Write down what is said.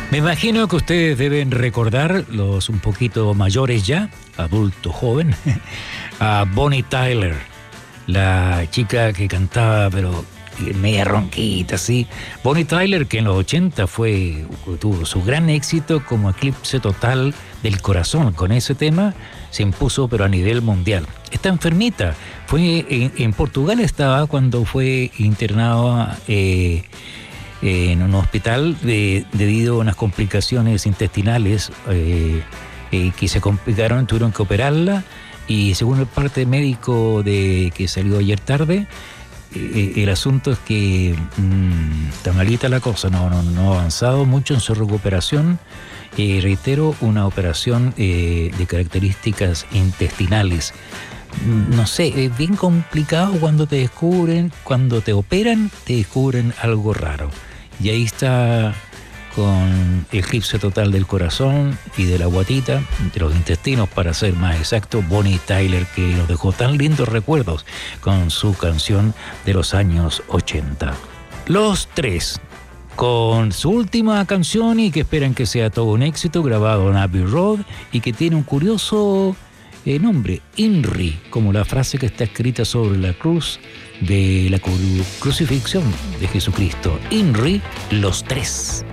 Me imagino que ustedes deben recordar, los un poquito mayores ya, adulto joven, a Bonnie Tyler, la chica que cantaba, pero media ronquita, así. Bonnie Tyler, que en los 80 tuvo su gran éxito como Eclipse Total del Corazón. Con ese tema se impuso, pero a nivel mundial. Está enfermita. En Portugal estaba cuando fue internado en un hospital debido a unas complicaciones intestinales que se complicaron, tuvieron que operarla, y según el parte médico que salió ayer tarde, el asunto es que está malita la cosa, no ha avanzado mucho en su recuperación. Reitero, una operación de características intestinales. No sé, es bien complicado cuando te descubren, cuando te operan, te descubren algo raro. Y ahí está, con el eclipse total del corazón y de la guatita, de los intestinos para ser más exacto, Bonnie Tyler, que nos dejó tan lindos recuerdos con su canción de los años 80. Los Tres, con su última canción, y que esperan que sea todo un éxito, grabado en Abbey Road, y que tiene un curioso nombre, INRI, como la frase que está escrita sobre la cruz de la crucifixión de Jesucristo. INRI, Los Tres.